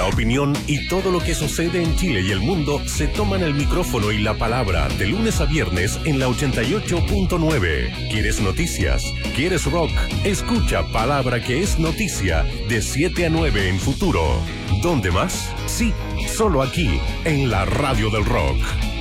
opinión y todo lo que sucede en Chile y el mundo se toman el micrófono y la palabra de lunes a viernes en la 88.9. ¿Quieres noticias? ¿Quieres rock? Escucha Palabra que es noticia de 7 a 9 en Futuro. ¿Dónde más? Sí, solo aquí, en la radio del rock.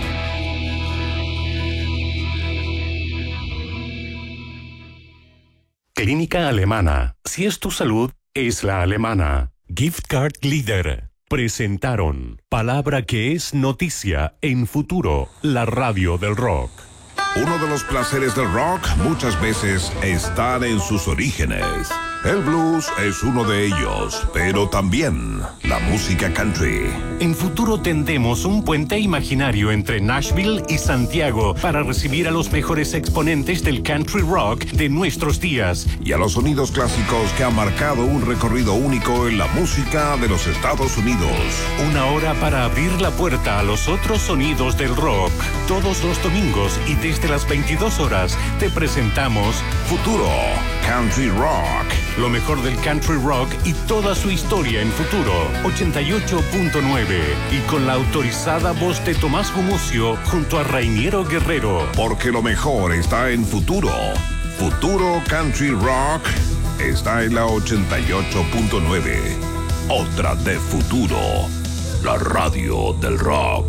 Clínica Alemana. Si es tu salud, es la alemana. Gift Card Leader. Presentaron Palabra que es noticia en Futuro, la radio del rock. Uno de los placeres del rock muchas veces están en sus orígenes. El blues es uno de ellos, pero también la música country. En Futuro tendemos un puente imaginario entre Nashville y Santiago para recibir a los mejores exponentes del country rock de nuestros días. Y a los sonidos clásicos que han marcado un recorrido único en la música de los Estados Unidos. Una hora para abrir la puerta a los otros sonidos del rock. Todos los domingos y desde las 22 horas te presentamos Futuro Country Rock. Lo mejor del country rock y toda su historia en Futuro 88.9 y con la autorizada voz de Tomás Gumucio junto a Rainiero Guerrero. Porque lo mejor está en Futuro. Futuro Country Rock está en la 88.9. Otra de Futuro, la radio del rock.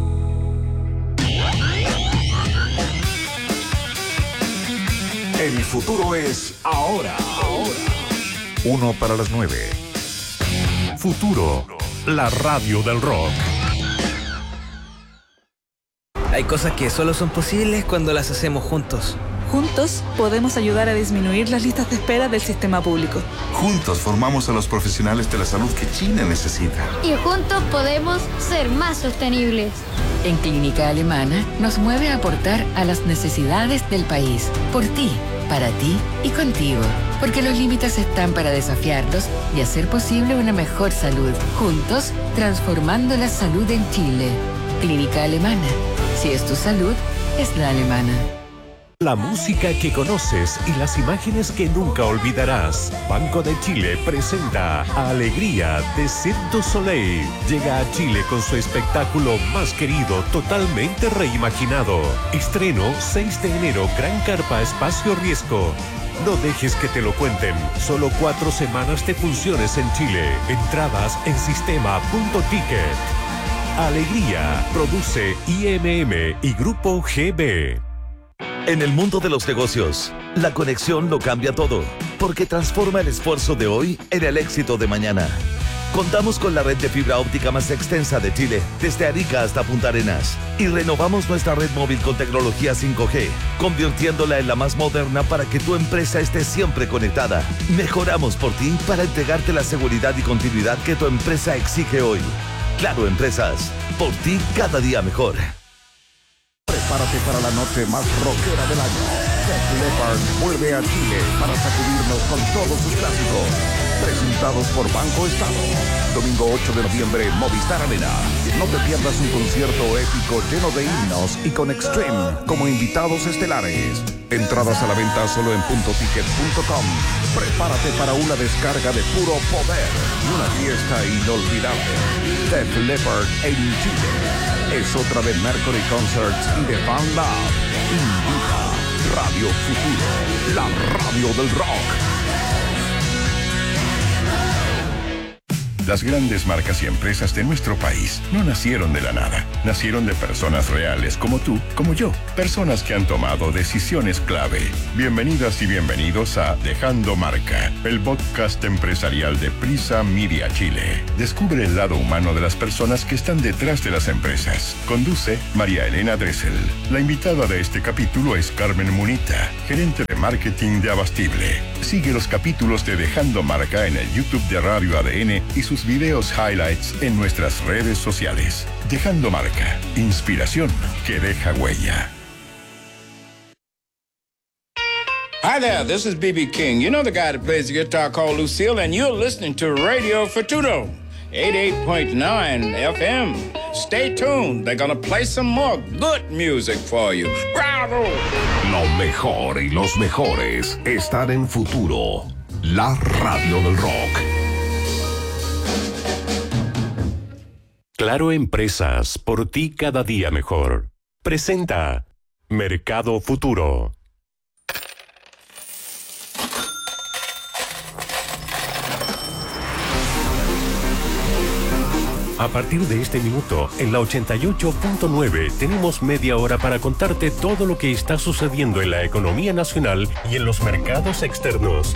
El futuro es ahora. 1 para las 9. Futuro, la radio del rock. Hay cosas que solo son posibles cuando las hacemos juntos. Juntos podemos ayudar a disminuir las listas de espera del sistema público. Juntos formamos a los profesionales de la salud que Chile necesita. Y juntos podemos ser más sostenibles. En Clínica Alemana nos mueve a aportar a las necesidades del país. Por ti, para ti y contigo. Porque los límites están para desafiarlos y hacer posible una mejor salud. Juntos, transformando la salud en Chile. Clínica Alemana. Si es tu salud, es la alemana. La música que conoces y las imágenes que nunca olvidarás. Banco de Chile presenta Alegría de Cirque du Soleil. Llega a Chile con su espectáculo más querido, totalmente reimaginado. Estreno 6 de enero, Gran Carpa Espacio Riesgo. No dejes que te lo cuenten. Solo 4 semanas de funciones en Chile. Entradas en sistema.ticket. Alegría. Produce IMM y Grupo GB. En el mundo de los negocios, la conexión lo cambia todo, porque transforma el esfuerzo de hoy en el éxito de mañana. Contamos con la red de fibra óptica más extensa de Chile, desde Arica hasta Punta Arenas, y renovamos nuestra red móvil con tecnología 5G, convirtiéndola en la más moderna para que tu empresa esté siempre conectada. Mejoramos por ti para entregarte la seguridad y continuidad que tu empresa exige hoy. Claro, Empresas, por ti cada día mejor. Prepárate para la noche más rockera del año. Def Leppard vuelve a Chile para sacudirnos con todos sus clásicos. Presentados por Banco Estado. Domingo 8 de noviembre, Movistar Arena. No te pierdas un concierto épico lleno de himnos y con Extreme como invitados estelares. Entradas a la venta solo en puntoticket.com. Prepárate para una descarga de puro poder y una fiesta inolvidable. Def Leppard en Chile. Es otra de Mercury Concerts y de Fan Lab. Invita Radio Futuro, la radio del rock. Las grandes marcas y empresas de nuestro país no nacieron de la nada. Nacieron de personas reales como tú, como yo. Personas que han tomado decisiones clave. Bienvenidas y bienvenidos a Dejando Marca, el podcast empresarial de Prisa Media Chile. Descubre el lado humano de las personas que están detrás de las empresas. Conduce María Elena Dressel. La invitada de este capítulo es Carmen Munita, gerente de marketing de Abastible. Sigue los capítulos de Dejando Marca en el YouTube de Radio ADN y sus videos highlights en nuestras redes sociales. Dejando Marca, inspiración que deja huella. Hi there, this is B.B. King. You know the guy that plays the guitar called Lucille, and you're listening to Radio Futuro, 88.9 FM. Stay tuned, they're gonna play some more good music for you. ¡Bravo! Lo mejor y los mejores están en Futuro, la radio del rock. Claro Empresas, por ti cada día mejor. Presenta Mercado Futuro. A partir de este minuto, en la 88.9, tenemos media hora para contarte todo lo que está sucediendo en la economía nacional y en los mercados externos.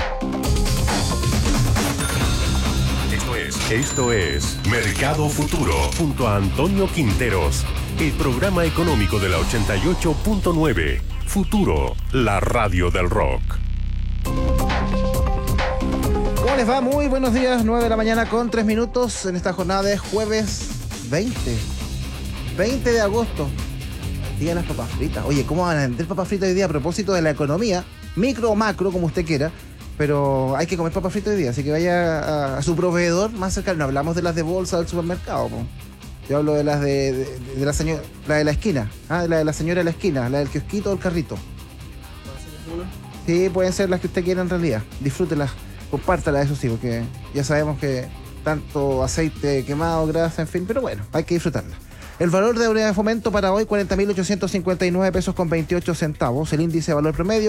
Esto es Mercado Futuro, junto a Antonio Quinteros, el programa económico de la 88.9. Futuro, la radio del rock. ¿Cómo les va? Muy buenos días, 9 de la mañana con 3 minutos en esta jornada de jueves 20 de agosto. Día de las papas fritas. Oye, ¿cómo van a vender papas fritas hoy día a propósito de la economía? Micro o macro, como usted quiera. Pero hay que comer papas fritas hoy día, así que vaya a su proveedor más cercano. No hablamos de las de bolsa del supermercado, po. Yo hablo de las de la señora, la de la esquina, la de la señora de la esquina, la del kiosquito o el carrito. Sí, pueden ser las que usted quiera en realidad. Disfrútelas, compártalas, eso sí, porque ya sabemos que tanto aceite quemado, grasa, en fin, pero bueno, hay que disfrutarlas. El valor de unidad de fomento para hoy, 40.859 pesos con 28 centavos. El índice de valor promedio,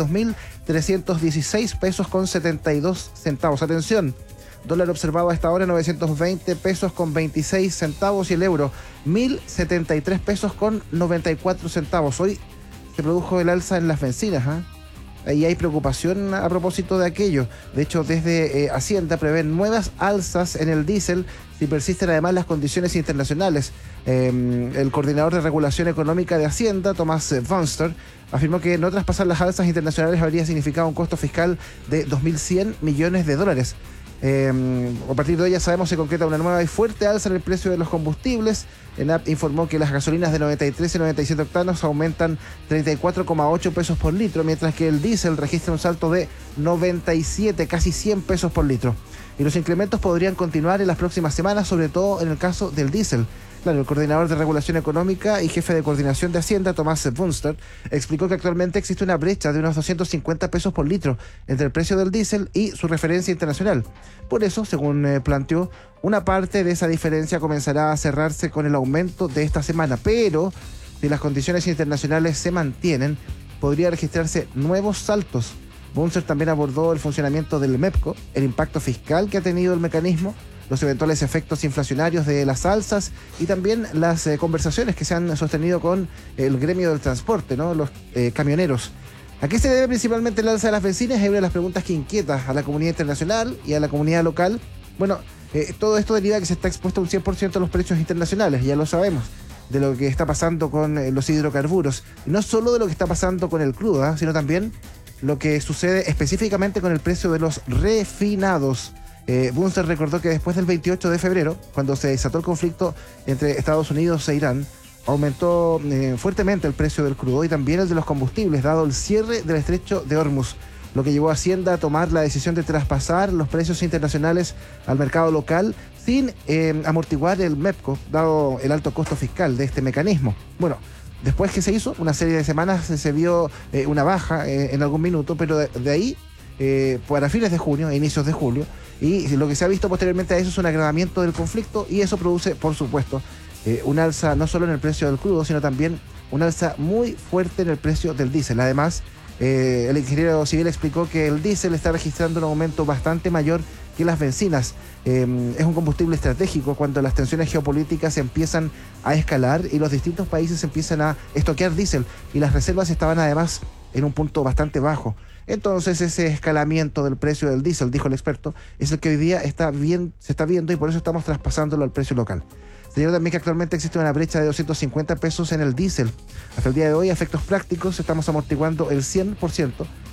42.316 pesos con 72 centavos. Atención, dólar observado a esta hora, 920 pesos con 26 centavos. Y el euro, 1.073 pesos con 94 centavos. Hoy se produjo el alza en las bencinas, Ahí hay preocupación a propósito de aquello. De hecho, desde Hacienda prevén nuevas alzas en el diésel si persisten además las condiciones internacionales. El coordinador de regulación económica de Hacienda, Tomás Vonster, afirmó que no traspasar las alzas internacionales habría significado un costo fiscal de 2.100 millones de dólares. A partir de hoy ya sabemos se concreta una nueva y fuerte alza en el precio de los combustibles. ENAP informó que las gasolinas de 93 y 97 octanos aumentan 34,8 pesos por litro, mientras que el diésel registra un salto de 97, casi 100 pesos por litro. Y los incrementos podrían continuar en las próximas semanas, sobre todo en el caso del diésel. Claro, el coordinador de regulación económica y jefe de coordinación de Hacienda, Tomás Bunster, explicó que actualmente existe una brecha de unos 250 pesos por litro entre el precio del diésel y su referencia internacional. Por eso, según planteó, una parte de esa diferencia comenzará a cerrarse con el aumento de esta semana, pero si las condiciones internacionales se mantienen, podría registrarse nuevos saltos. Bunster también abordó el funcionamiento del MEPCO, el impacto fiscal que ha tenido el mecanismo, los eventuales efectos inflacionarios de las alzas y también las conversaciones que se han sostenido con el gremio del transporte, los camioneros. ¿A qué se debe principalmente el alza de las bencinas? Es una de las preguntas que inquieta a la comunidad internacional y a la comunidad local. Bueno, todo esto deriva de que se está expuesto un 100% a los precios internacionales, ya lo sabemos, de lo que está pasando con los hidrocarburos. Y no solo de lo que está pasando con el crudo, sino también lo que sucede específicamente con el precio de los refinados. Bunster recordó que después del 28 de febrero, cuando se desató el conflicto entre Estados Unidos e Irán, aumentó fuertemente el precio del crudo y también el de los combustibles, dado el cierre del estrecho de Hormuz, lo que llevó a Hacienda a tomar la decisión de traspasar los precios internacionales al mercado local sin amortiguar el MEPCO, dado el alto costo fiscal de este mecanismo. Bueno, después que se hizo, una serie de semanas se vio una baja en algún minuto, pero de ahí, para fines de junio e inicios de julio, y lo que se ha visto posteriormente a eso es un agravamiento del conflicto, y eso produce, por supuesto, un alza no solo en el precio del crudo, sino también un alza muy fuerte en el precio del diésel. Además, el ingeniero civil explicó que el diésel está registrando un aumento bastante mayor que las bencinas. Es un combustible estratégico cuando las tensiones geopolíticas empiezan a escalar y los distintos países empiezan a estoquear diésel, y las reservas estaban además en un punto bastante bajo. Entonces ese escalamiento del precio del diésel, dijo el experto, es el que hoy día se está viendo, y por eso estamos traspasándolo al precio local. Señaló también que actualmente existe una brecha de 250 pesos en el diésel. Hasta el día de hoy, a efectos prácticos, estamos amortiguando el 100%